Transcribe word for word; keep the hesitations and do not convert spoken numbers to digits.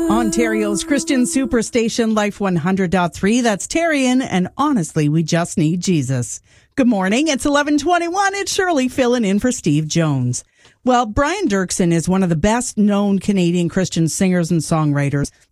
Ontario's Christian Superstation, Life one hundred point three. That's Terrian, and honestly, we just need Jesus. Good morning. It's eleven twenty-one. It's Shirley filling in for Steve Jones. Well, Brian Dirksen is one of the best known Canadian Christian singers and songwriters.